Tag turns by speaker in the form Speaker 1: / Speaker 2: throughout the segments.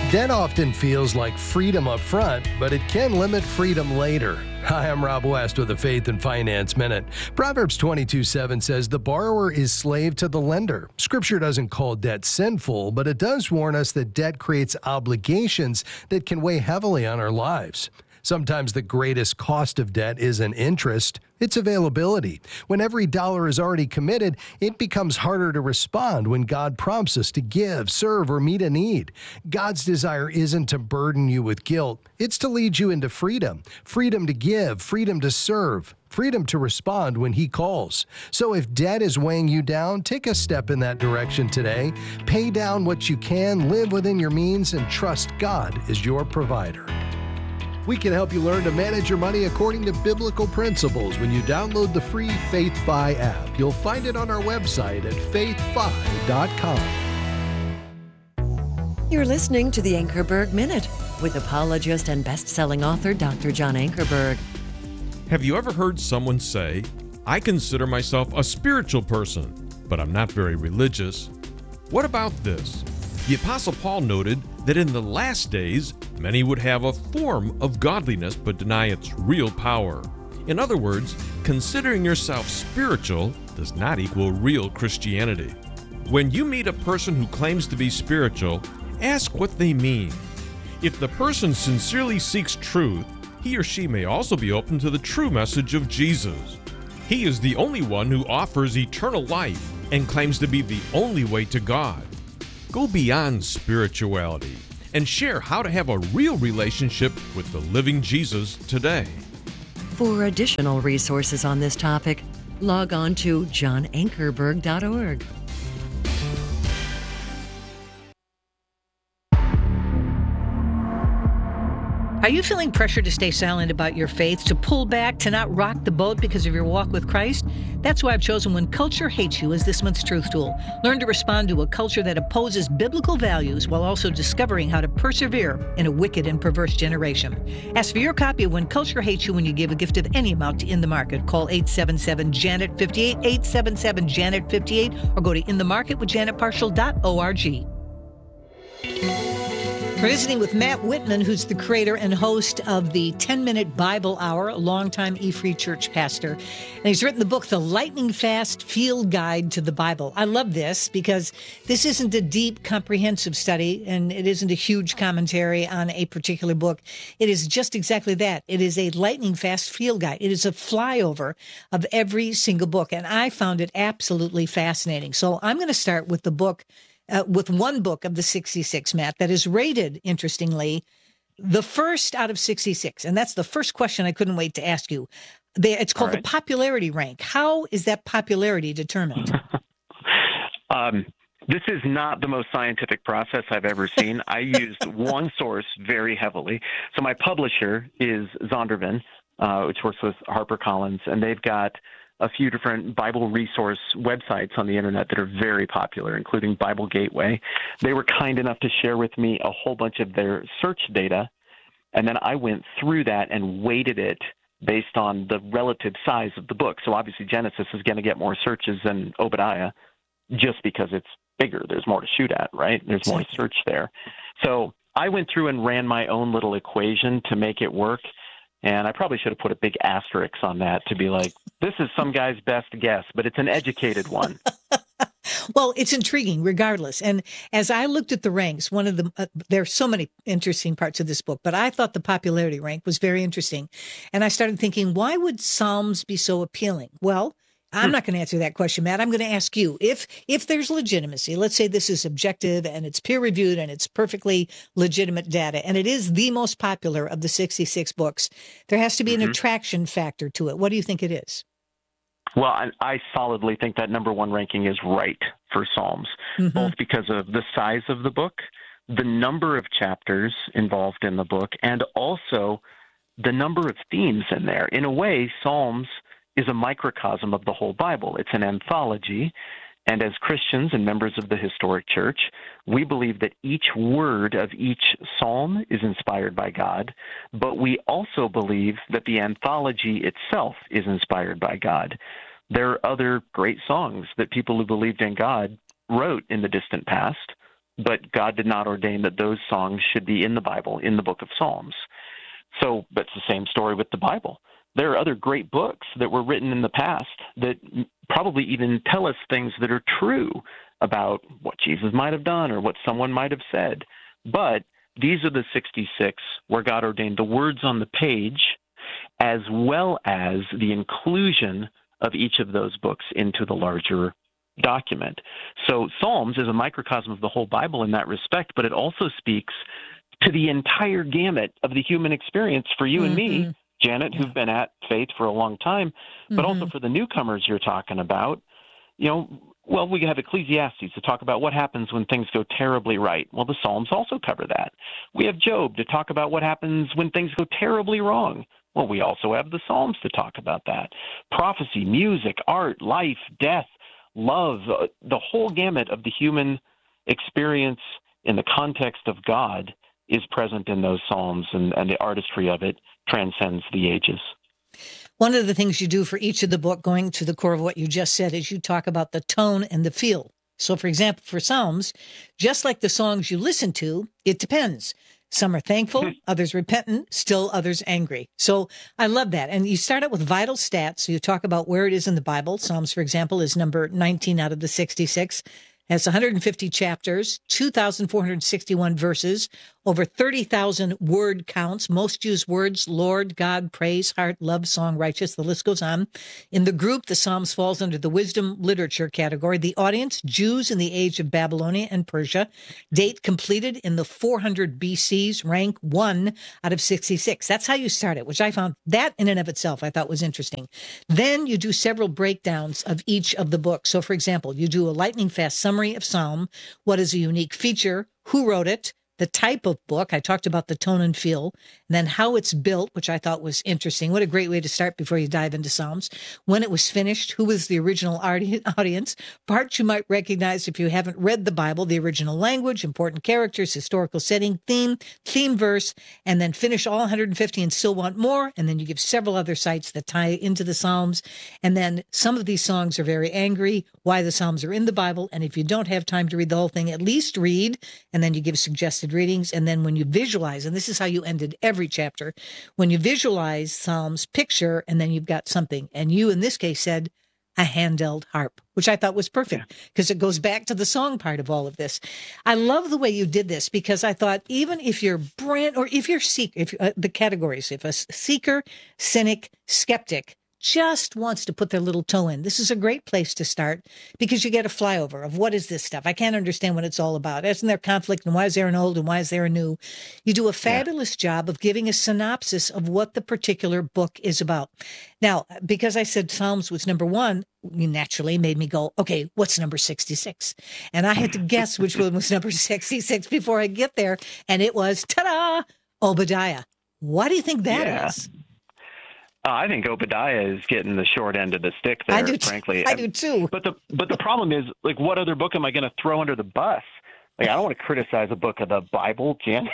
Speaker 1: Debt often feels like freedom up front, but it can limit freedom later. Hi, I'm Rob West with the Faith and Finance Minute. Proverbs 22:7 says, "The borrower is slave to the lender." Scripture doesn't call debt sinful, but it does warn us that debt creates obligations that can weigh heavily on our lives. Sometimes the greatest cost of debt isn't interest, it's availability. When every dollar is already committed, it becomes harder to respond when God prompts us to give, serve, or meet a need. God's desire isn't to burden you with guilt, it's to lead you into freedom. Freedom to give, freedom to serve, freedom to respond when He calls. So if debt is weighing you down, take a step in that direction today. Pay down what you can, live within your means, and trust God as your provider. We can help you learn to manage your money according to biblical principles when you download the free FaithFi app. You'll find it on our website at faithfi.com.
Speaker 2: You're listening to the Ankerberg Minute with apologist and best-selling author Dr. John Ankerberg.
Speaker 3: Have you ever heard someone say, "I consider myself a spiritual person, but I'm not very religious"? What about this? The Apostle Paul noted that in the last days, many would have a form of godliness but deny its real power. In other words, considering yourself spiritual does not equal real Christianity. When you meet a person who claims to be spiritual, ask what they mean. If the person sincerely seeks truth, he or she may also be open to the true message of Jesus. He is the only one who offers eternal life and claims to be the only way to God. Go beyond spirituality and share how to have a real relationship with the living Jesus today.
Speaker 2: For additional resources on this topic, log on to johnankerberg.org.
Speaker 4: Are you feeling pressure to stay silent about your faith, to pull back, to not rock the boat because of your walk with Christ? That's why I've chosen When Culture Hates You as this month's truth tool. Learn to respond to a culture that opposes biblical values while also discovering how to persevere in a wicked and perverse generation. Ask for your copy of When Culture Hates You when you give a gift of any amount to In the Market. Call 877-JANET-58, 877-JANET-58, or go to inthemarketwithjanetparshall.org. We're visiting with Matt Whitman, who's the creator and host of the 10-Minute Bible Hour, a longtime E-Free Church pastor. And he's written the book, The Lightning Fast Field Guide to the Bible. I love this because this isn't a deep, comprehensive study, and it isn't a huge commentary on a particular book. It is just exactly that. It is a lightning fast field guide. It is a flyover of every single book, and I found it absolutely fascinating. So I'm going to start with the book, with one book of the 66, Matt, that is rated, interestingly, the first out of 66. And that's the first question I couldn't wait to ask you. It's called the popularity rank. How is that popularity determined?
Speaker 5: This is not the most scientific process I've ever seen. I used one source very heavily. So my publisher is Zondervan, which works with HarperCollins, and they've got a few different Bible resource websites on the internet that are very popular, including Bible Gateway. They were kind enough to share with me a whole bunch of their search data, and then I went through that and weighted it based on the relative size of the book. So obviously Genesis is going to get more searches than Obadiah just because it's bigger. There's more to shoot at, right? There's more to search there. So I went through and ran my own little equation to make it work. And I probably should have put a big asterisk on that to be like, this is some guy's best guess, but it's an educated one.
Speaker 4: Well, it's intriguing regardless. And as I looked at the ranks, one of the, there are so many interesting parts of this book, but I thought the popularity rank was very interesting. And I started thinking, why would Psalms be so appealing? Well, I'm not going to answer that question, Matt. I'm going to ask you, if there's legitimacy, let's say this is objective and it's peer-reviewed and it's perfectly legitimate data, and it is the most popular of the 66 books, there has to be an attraction factor to it. What do you think it is?
Speaker 5: Well, I solidly think that number one ranking is right for Psalms, both because of the size of the book, the number of chapters involved in the book, and also the number of themes in there. In a way, Psalms is a microcosm of the whole Bible. It's an anthology, and as Christians and members of the historic church, we believe that each word of each psalm is inspired by God, but we also believe that the anthology itself is inspired by God. There are other great songs that people who believed in God wrote in the distant past, but God did not ordain that those songs should be in the Bible, in the book of Psalms. So that's the same story with the Bible. There are other great books that were written in the past that probably even tell us things that are true about what Jesus might have done or what someone might have said. But these are the 66 where God ordained the words on the page as well as the inclusion of each of those books into the larger document. So Psalms is a microcosm of the whole Bible in that respect, but it also speaks to the entire gamut of the human experience for you and me, Janet, who've been at faith for a long time, but also for the newcomers you're talking about. You know, well, we have Ecclesiastes to talk about what happens when things go terribly right. Well, the Psalms also cover that. We have Job to talk about what happens when things go terribly wrong. Well, we also have the Psalms to talk about that. Prophecy, music, art, life, death, love, the whole gamut of the human experience in the context of God is present in those Psalms, and the artistry of it transcends the ages.
Speaker 4: One of the things you do for each of the book, going to the core of what you just said, is you talk about the tone and the feel. So, for example, for Psalms, just like the songs you listen to, it depends. Some are thankful, others repentant, still others angry. So I love that. And you start out with vital stats. So you talk about where it is in the Bible. Psalms, for example, is number 19 out of the 66. Has 150 chapters, 2,461 verses, over 30,000 word counts. Most used words: Lord, God, praise, heart, love, song, righteous. The list goes on. In the group, the Psalms falls under the wisdom literature category. The audience: Jews in the age of Babylonia and Persia. Date: completed in the 400 BCs. Rank 1 out of 66. That's how you start it, which I found that in and of itself I thought was interesting. Then you do several breakdowns of each of the books. So, for example, you do a lightning fast summary of Psalm. What is a unique feature? Who wrote it? The type of book. I talked about the tone and feel, and then how it's built, which I thought was interesting. What a great way to start before you dive into Psalms. When it was finished, who was the original audience? Parts you might recognize if you haven't read the Bible: the original language, important characters, historical setting, theme verse, and then finish all 150 and still want more. And then you give several other sites that tie into the Psalms. And then some of these songs are very angry, why the Psalms are in the Bible. And if you don't have time to read the whole thing, at least read, and then you give suggested readings. And then when you visualize, and this is how you ended every chapter, when you visualize Psalms, picture, and then you've got something. And you, in this case, said a handheld harp, which I thought was perfect because it goes back to the song part of all of this. I love the way you did this because I thought even if you're if you're the categories, if a seeker, cynic, skeptic just wants to put their little toe in, this is a great place to start because you get a flyover of what is this stuff. I can't understand what it's all about. Isn't there conflict, and why is there an old and why is there a new? You do a fabulous job of giving a synopsis of what the particular book is about. Now, because I said Psalms was number 1, you naturally made me go, okay, what's number 66? And I had to guess which one was number 66 before I get there. And it was, ta-da, Obadiah. What do you think that is?
Speaker 5: I think Obadiah is getting the short end of the stick there, frankly.
Speaker 4: I do too.
Speaker 5: But the problem is, like, what other book am I going to throw under the bus? Like, I don't want to criticize a book of the Bible, Janet.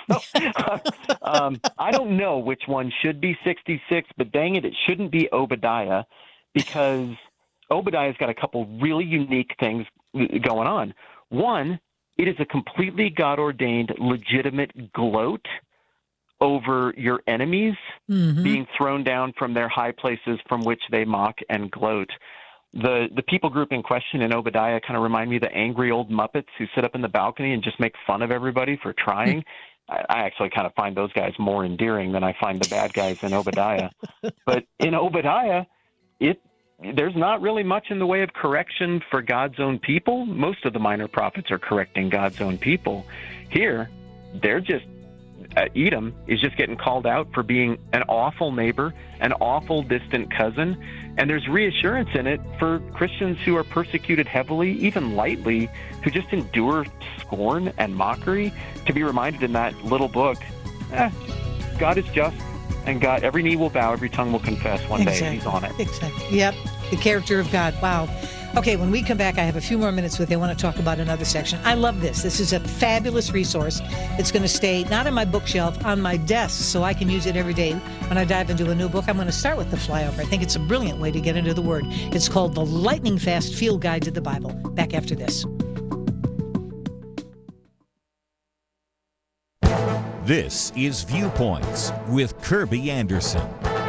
Speaker 5: I don't know which one should be 66, but dang it shouldn't be Obadiah, because Obadiah's got a couple really unique things going on. One, it is a completely God-ordained, legitimate gloat over your enemies being thrown down from their high places from which they mock and gloat. The people group in question in Obadiah kind of remind me of the angry old Muppets who sit up in the balcony and just make fun of everybody for trying. I actually kind of find those guys more endearing than I find the bad guys in Obadiah. But in Obadiah, there's not really much in the way of correction for God's own people. Most of the minor prophets are correcting God's own people. Here, they're just Edom is just getting called out for being an awful neighbor, an awful distant cousin, and there's reassurance in it for Christians who are persecuted heavily, even lightly, who just endure scorn and mockery, to be reminded in that little book, God is just, and God, every knee will bow, every tongue will confess one day. He's on it.
Speaker 4: Exactly. Yep. The character of God. Wow. Okay, when we come back, I have a few more minutes with you. I want to talk about another section. I love this. This is a fabulous resource. It's going to stay not on my bookshelf, on my desk, so I can use it every day when I dive into a new book. I'm going to start with the flyover. I think it's a brilliant way to get into the Word. It's called The Lightning Fast Field Guide to the Bible. Back after this.
Speaker 6: This is Viewpoints with Kirby Anderson.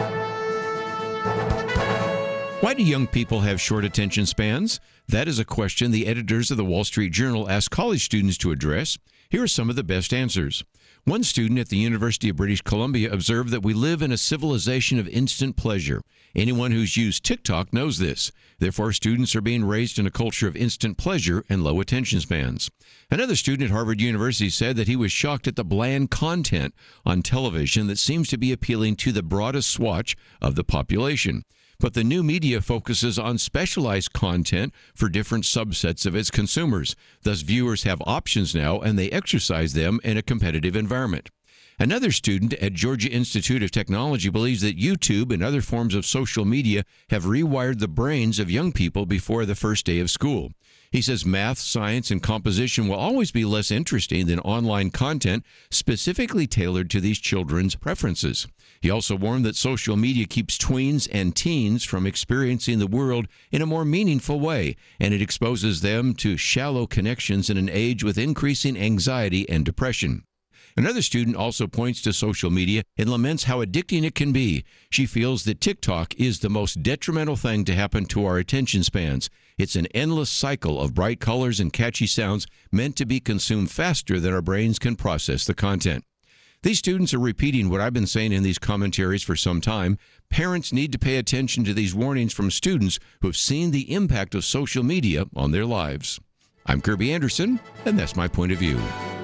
Speaker 7: Why do young people have short attention spans? That is a question the editors of the Wall Street Journal asked college students to address. Here are some of the best answers. One student at the University of British Columbia observed that we live in a civilization of instant pleasure. Anyone who's used TikTok knows this. Therefore, students are being raised in a culture of instant pleasure and low attention spans. Another student at Harvard University said that he was shocked at the bland content on television that seems to be appealing to the broadest swatch of the population. But the new media focuses on specialized content for different subsets of its consumers. Thus, viewers have options now, and they exercise them in a competitive environment. Another student at Georgia Institute of Technology believes that YouTube and other forms of social media have rewired the brains of young people before the first day of school. He says math, science, and composition will always be less interesting than online content specifically tailored to these children's preferences. He also warned that social media keeps tweens and teens from experiencing the world in a more meaningful way, and it exposes them to shallow connections in an age with increasing anxiety and depression. Another student also points to social media and laments how addicting it can be. She feels that TikTok is the most detrimental thing to happen to our attention spans. It's an endless cycle of bright colors and catchy sounds meant to be consumed faster than our brains can process the content. These students are repeating what I've been saying in these commentaries for some time. Parents need to pay attention to these warnings from students who have seen the impact of social media on their lives. I'm Kirby Anderson, and that's my point of view.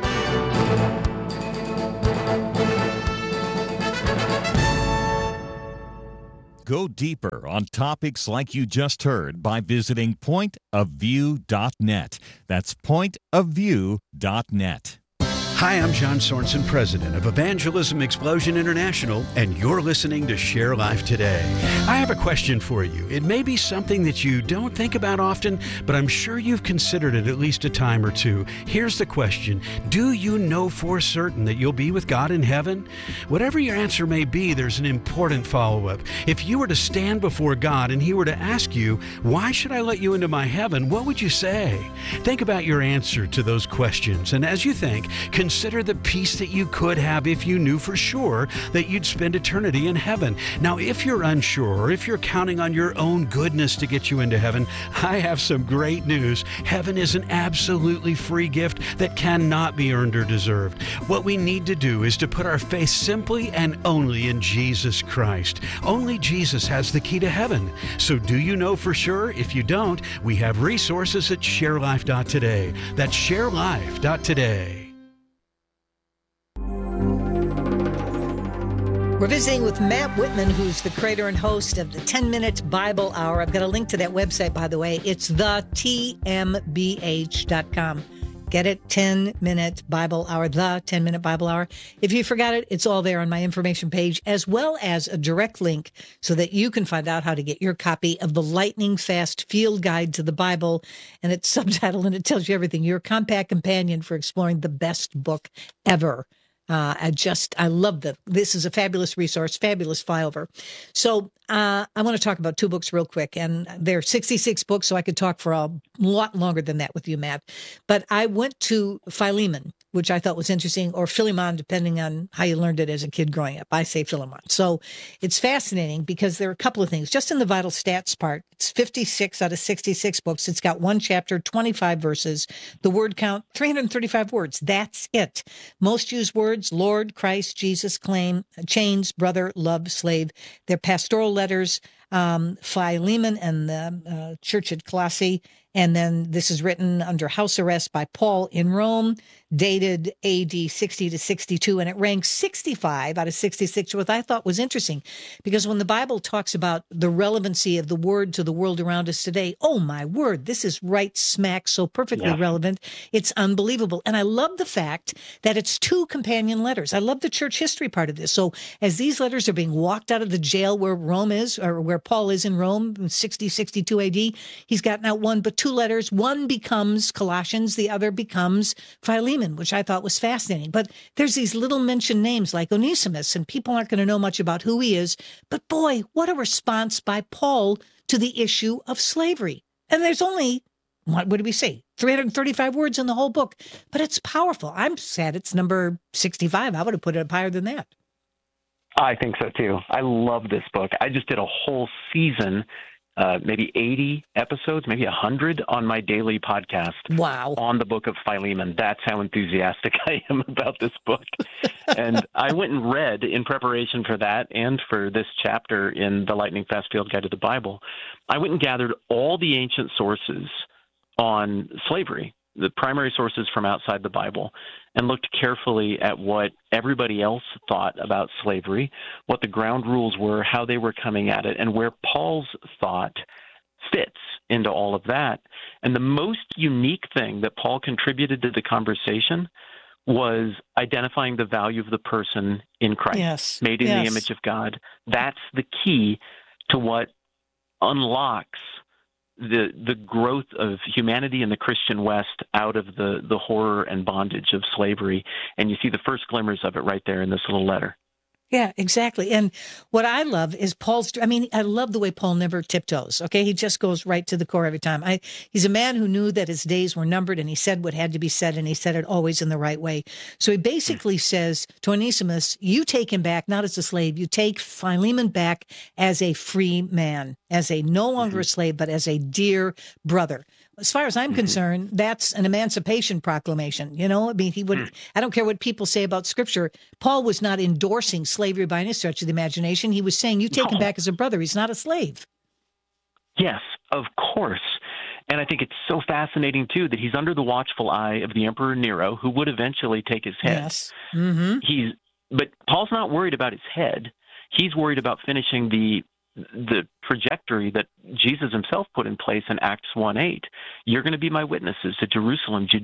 Speaker 6: Go deeper on topics like you just heard by visiting pointofview.net. That's pointofview.net.
Speaker 8: Hi, I'm John Sorensen, president of Evangelism Explosion International, and you're listening to Share Life Today. I have a question for you. It may be something that you don't think about often, but I'm sure you've considered it at least a time or two. Here's the question. Do you know for certain that you'll be with God in heaven? Whatever your answer may be, there's an important follow-up. If you were to stand before God and He were to ask you, why should I let you into my heaven? What would you say? Think about your answer to those questions, and as you think, consider the peace that you could have if you knew for sure that you'd spend eternity in heaven. Now, if you're unsure, or if you're counting on your own goodness to get you into heaven, I have some great news. Heaven is an absolutely free gift that cannot be earned or deserved. What we need to do is to put our faith simply and only in Jesus Christ. Only Jesus has the key to heaven. So do you know for sure? If you don't, we have resources at sharelife.today. That's sharelife.today.
Speaker 4: We're visiting with Matt Whitman, who's the creator and host of the 10-Minute Bible Hour. I've got a link to that website, by the way. It's thetmbh.com. Get it? 10-Minute Bible Hour, the 10-Minute Bible Hour. If you forgot it, it's all there on my information page, as well as a direct link so that you can find out how to get your copy of the Lightning Fast Field Guide to the Bible. And it's subtitled, and it tells you everything. Your compact companion for exploring the best book ever. I love this is a fabulous resource, fabulous flyover. So I want to talk about two books real quick, and they're 66 books, so I could talk for a lot longer than that with you, Matt. But I went to Philemon, which I thought was interesting, or Philemon, depending on how you learned it as a kid growing up. I say Philemon. So it's fascinating because there are a couple of things. Just in the vital stats part, it's 56 out of 66 books. It's got one chapter, 25 verses. The word count, 335 words. That's it. Most used words, Lord, Christ, Jesus, claim, chains, brother, love, slave. They're pastoral letters, Philemon and the church at Colossae. And then this is written under house arrest by Paul in Rome, dated AD 60 to 62, and it ranks 65 out of 66, which I thought was interesting, because when the Bible talks about the relevancy of the word to the world around us today, oh my word, this is right smack, so perfectly relevant. It's unbelievable. And I love the fact that it's two companion letters. I love the church history part of this. So as these letters are being walked out of the jail where Rome is, or where Paul is in Rome, 60, 62 AD, he's gotten out one, but two letters. One becomes Colossians, the other becomes Philemon, which I thought was fascinating. But there's these little mentioned names like Onesimus, and people aren't going to know much about who he is. But boy, what a response by Paul to the issue of slavery. And there's only what did we say? 335 words in the whole book, but it's powerful. I'm sad it's number 65. I would have put it up higher than that.
Speaker 5: I think so too. I love this book. I just did a whole season, maybe 80 episodes, maybe 100 on my daily podcast.
Speaker 4: Wow.
Speaker 5: On the book of Philemon. That's how enthusiastic I am about this book. And I went and read in preparation for that and for this chapter in the Lightning Fast Field Guide to the Bible. I went and gathered all the ancient sources on slavery, the primary sources from outside the Bible, and looked carefully at what everybody else thought about slavery, what the ground rules were, how they were coming at it, and where Paul's thought fits into all of that. And the most unique thing that Paul contributed to the conversation was identifying the value of the person in Christ,
Speaker 4: yes.
Speaker 5: made in the image of God. That's the key to what unlocks the growth of humanity in the Christian West out of the horror and bondage of slavery. And you see the first glimmers of it right there in this little letter.
Speaker 4: Yeah, exactly. And what I love is I love the way Paul never tiptoes. Okay. He just goes right to the core every time. He's a man who knew that his days were numbered, and he said what had to be said, and he said it always in the right way. So he basically says to Onesimus, you take him back, not as a slave. You take Philemon back as a free man, as a no longer a slave, but as a dear brother. As far as I'm concerned, that's an emancipation proclamation. You know, I mean, I don't care what people say about scripture. Paul was not endorsing slavery by any stretch of the imagination. He was saying, you take him back as a brother. He's not a slave.
Speaker 5: Yes, of course. And I think it's so fascinating, too, that he's under the watchful eye of the Emperor Nero, who would eventually take his head.
Speaker 4: Yes. Mm-hmm.
Speaker 5: But Paul's not worried about his head. He's worried about finishing the trajectory that Jesus himself put in place in Acts 1:8. You're going to be my witnesses to Jerusalem,